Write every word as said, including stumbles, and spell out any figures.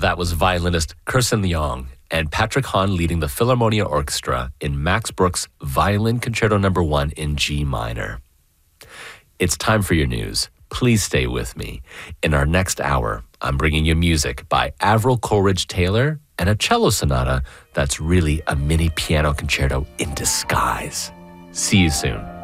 That was violinist Kirsten Leong and Patrick Hahn leading the Philharmonia Orchestra in Max Bruch's Violin Concerto Number One in G minor. It's time for your news. Please stay with me. In our next hour, I'm bringing you music by Avril Coleridge-Taylor and a cello sonata that's really a mini piano concerto in disguise. See you soon.